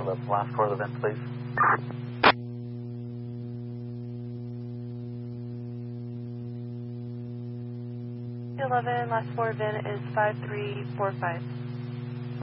last core of the vent, please. 11, last 4 VIN is 5345.